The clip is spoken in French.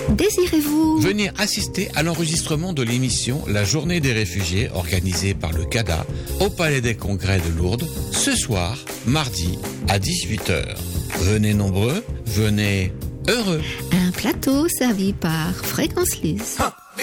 Désirez-vous venir assister à l'enregistrement de l'émission La Journée des réfugiés organisée par le CADA au Palais des Congrès de Lourdes ce soir, mardi à 18h. Venez nombreux, venez heureux. Un plateau servi par Fréquence Lys.